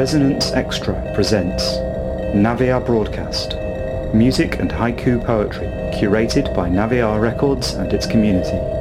Resonance Extra presents Naviar Broadcast, music and haiku poetry curated by Naviar Records and its community.